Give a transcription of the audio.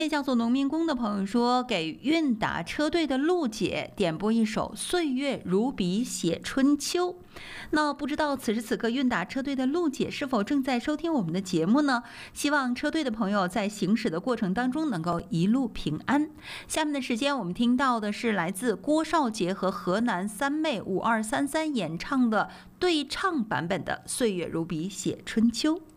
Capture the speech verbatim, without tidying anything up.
叫做农民工的朋友说，给韵达车队的陆姐点播一首《岁月如笔写春秋》。那不知道此时此刻韵达车队的陆姐是否正在收听我们的节目呢？希望车队的朋友在行驶的过程当中能够一路平安。下面的时间我们听到的是来自郭少杰和河南三妹五二三三演唱的对唱版本的《岁月如笔写春秋》。